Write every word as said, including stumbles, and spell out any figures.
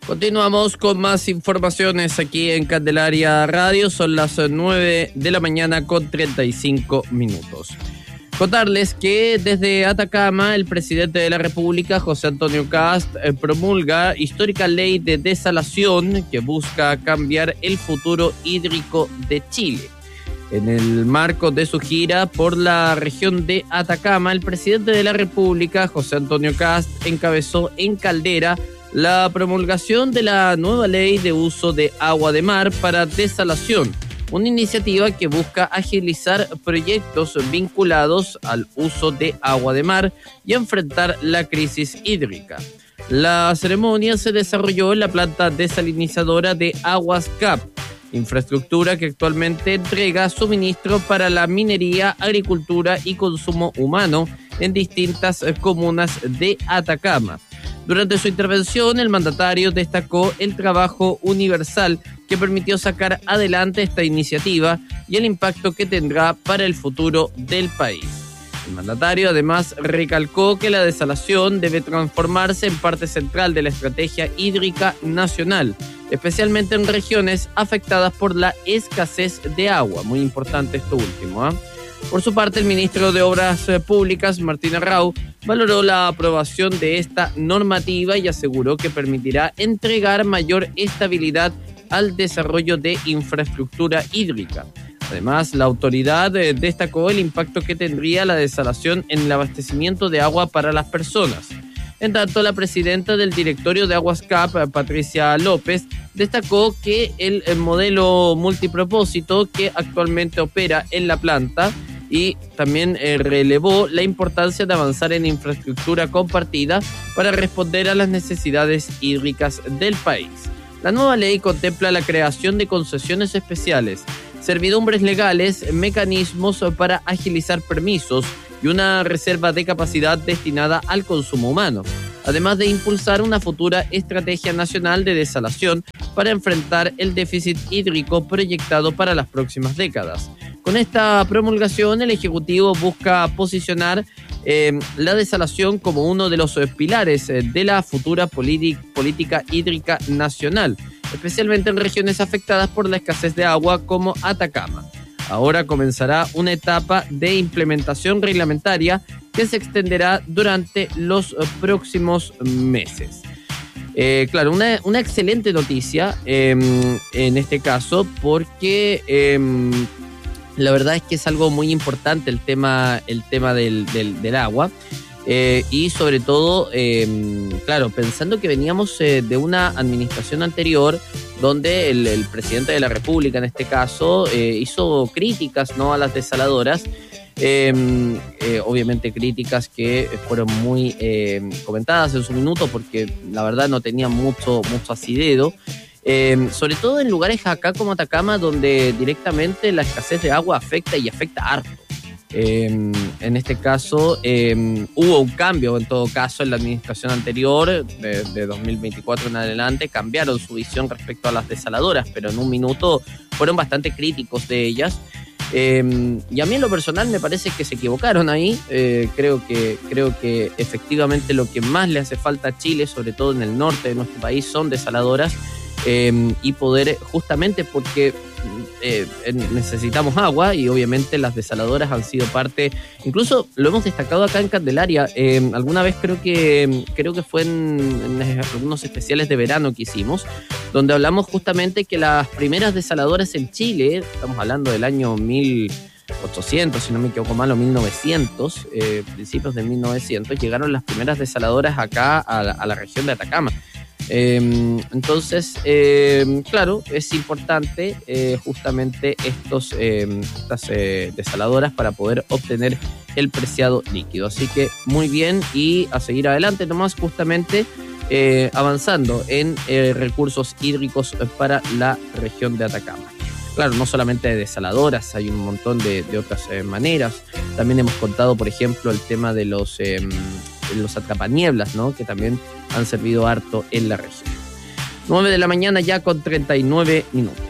Continuamos con más informaciones aquí en Candelaria Radio. Son las nueve de la mañana con treinta y cinco minutos. Contarles que desde Atacama el presidente de la República, José Antonio Kast, promulga histórica ley de desalación que busca cambiar el futuro hídrico de Chile. En el marco de su gira por la región de Atacama, el presidente de la República, José Antonio Kast, encabezó en Caldera la promulgación de la nueva ley de uso de agua de mar para desalación, una iniciativa que busca agilizar proyectos vinculados al uso de agua de mar y enfrentar la crisis hídrica. La ceremonia se desarrolló en la planta desalinizadora de Aguas C A P, infraestructura que actualmente entrega suministro para la minería, agricultura y consumo humano en distintas comunas de Atacama. Durante su intervención, el mandatario destacó el trabajo universal que permitió sacar adelante esta iniciativa y el impacto que tendrá para el futuro del país. El mandatario además recalcó que la desalación debe transformarse en parte central de la estrategia hídrica nacional, especialmente en regiones afectadas por la escasez de agua. Muy importante esto último, ¿eh? Por su parte, el ministro de Obras Públicas, Martín Arrau, valoró la aprobación de esta normativa y aseguró que permitirá entregar mayor estabilidad al desarrollo de infraestructura hídrica. Además, la autoridad destacó el impacto que tendría la desalación en el abastecimiento de agua para las personas. En tanto, la presidenta del directorio de Aguas C A P, Patricia López, destacó que el modelo multipropósito que actualmente opera en la planta y también eh, relevó la importancia de avanzar en infraestructura compartida para responder a las necesidades hídricas del país. La nueva ley contempla la creación de concesiones especiales, servidumbres legales, mecanismos para agilizar permisos y una reserva de capacidad destinada al consumo humano, además de impulsar una futura estrategia nacional de desalación para enfrentar el déficit hídrico proyectado para las próximas décadas. Con esta promulgación, el Ejecutivo busca posicionar eh, la desalación como uno de los pilares de la futura política, política hídrica nacional, especialmente en regiones afectadas por la escasez de agua como Atacama. Ahora comenzará una etapa de implementación reglamentaria que se extenderá durante los próximos meses. Eh, claro, una, una excelente noticia eh, en este caso porque eh, la verdad es que es algo muy importante el tema, el tema del, del, del agua. Eh, y sobre todo, eh, claro, pensando que veníamos eh, de una administración anterior donde el, el presidente de la República, en este caso, eh, hizo críticas, ¿no?, a las desaladoras, eh, eh, obviamente críticas que fueron muy eh, comentadas en su minuto porque la verdad no tenían mucho, mucho asidero. Eh, sobre todo en lugares acá como Atacama, donde directamente la escasez de agua afecta y afecta harto. Eh, en este caso eh, hubo un cambio en todo caso en la administración anterior de, de dos mil veinticuatro en adelante, cambiaron su visión respecto a las desaladoras, pero en un minuto fueron bastante críticos de ellas. Eh, y a mí en lo personal me parece que se equivocaron ahí. eh, creo que creo que efectivamente lo que más le hace falta a Chile, sobre todo en el norte de nuestro país, son desaladoras. Eh, y poder, justamente porque eh, necesitamos agua y obviamente las desaladoras han sido parte, incluso lo hemos destacado acá en Candelaria, eh, alguna vez creo que creo que fue en, en algunos especiales de verano que hicimos, donde hablamos justamente que las primeras desaladoras en Chile, estamos hablando del año mil ochocientos, si no me equivoco mal, o mil novecientos, eh, principios de mil novecientos, llegaron las primeras desaladoras acá a la, a la región de Atacama. Eh, entonces, eh, claro, es importante eh, justamente estos, eh, estas eh, desaladoras para poder obtener el preciado líquido. Así que muy bien, y a seguir adelante nomás, justamente eh, avanzando en eh, recursos hídricos para la región de Atacama. Claro, no solamente de desaladoras, hay un montón de, de otras eh, maneras. También hemos contado, por ejemplo, el tema de los, eh, los atrapanieblas, ¿no?, que también han servido harto en la región. nueve de la mañana ya con treinta y nueve minutos.